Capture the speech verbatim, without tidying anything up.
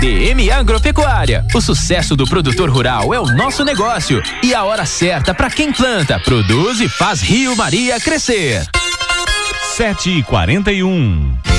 D M Agropecuária. O sucesso do produtor rural é o nosso negócio e a hora certa para quem planta, produz e faz Rio Maria crescer. sete e quarenta e um.